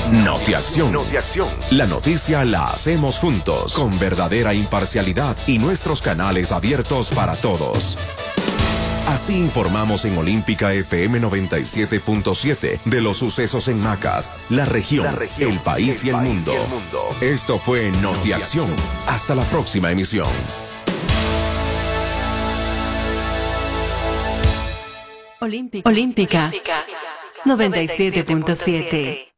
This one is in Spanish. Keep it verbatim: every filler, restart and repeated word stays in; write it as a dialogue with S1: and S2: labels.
S1: Notiacción. Notiacción. La noticia la hacemos juntos, con verdadera imparcialidad y nuestros canales abiertos para todos. Así informamos en Olímpica F M noventa y siete punto siete de los sucesos en Macas, la región, la región el país, el y, el país y el mundo. Esto fue Notiacción. Hasta la próxima emisión.
S2: Olímpica, Olímpica noventa y siete punto siete.